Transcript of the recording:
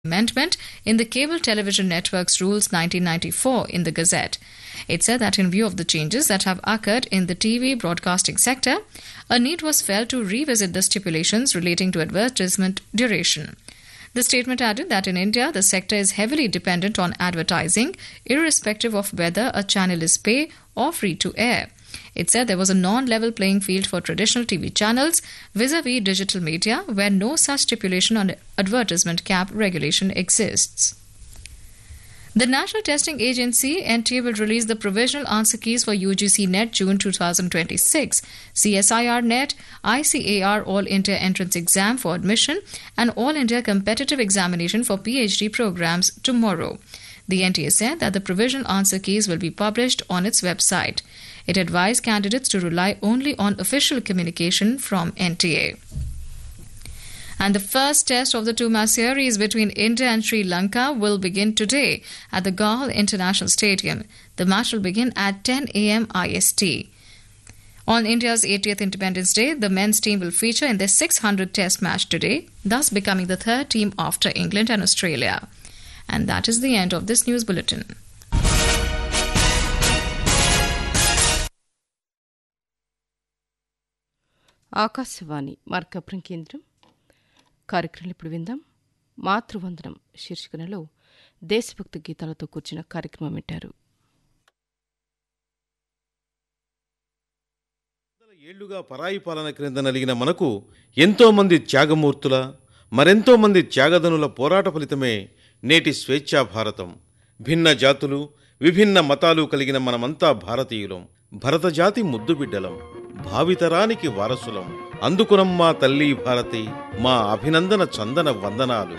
amendment in the Cable Television Networks Rules 1994 in the Gazette. It said that in view of the changes that have occurred in the TV broadcasting sector, a need was felt to revisit the stipulations relating to advertisement duration. The statement added that in India, the sector is heavily dependent on advertising, irrespective of whether a channel is pay or free to air. It said there was a non-level playing field for traditional TV channels vis-a-vis digital media where no such stipulation on advertisement cap regulation exists. The National Testing Agency (NTA) will release the provisional answer keys for UGC NET June 2026, CSIR NET, ICAR All India Entrance Exam for admission, and All India Competitive Examination for PhD programs tomorrow. The NTA said that the provisional answer keys will be published on its website. It advised candidates to rely only on official communication from NTA. And the first test of the two-match series between India and Sri Lanka will begin today at the Galle International Stadium. The match will begin at 10 a.m. IST. On India's 80th Independence Day, the men's team will feature in their 600th test match today, thus becoming the third team after England and Australia. And that is the end of this news bulletin. Akashvani Markapuram కేంద్రం కార్యక్రమాలు ఇప్పుడు విందాం. మాతృవందనం శీర్షికనలో దేశభక్తి గీతాలతో కూర్చిన కార్యక్రమం వింటారు. ఏళ్లుగా పరాయి పాలన క్రింద నలిగిన మనకు ఎంతోమంది త్యాగమూర్తుల మరెంతోమంది త్యాగధనుల పోరాట ఫలితమే నేటి స్వేచ్ఛా భారతం. భిన్న జాతులు విభిన్న మతాలు కలిగిన మనమంతా భారతీయులం. భరతజాతి ముద్దుబిడ్డలం, భావితరానికి వారసులం. అందుకునమ్మా తల్లి భారతి, మా అభినందన చందన వందనాలు.